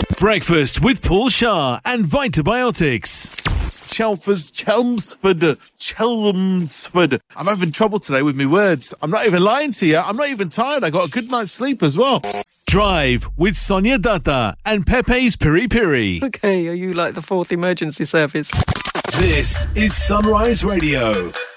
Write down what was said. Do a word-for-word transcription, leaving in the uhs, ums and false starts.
Breakfast with Paul Shah and Vitabiotics. Chelfers, Chelmsford, Chelmsford. I'm having trouble today with my words. I'm not even lying to you. I'm not even tired. I got a good night's sleep as well. Drive with Sonia Datta and Pepe's Piri Piri. Okay, are you like the fourth emergency service? This is Sunrise Radio.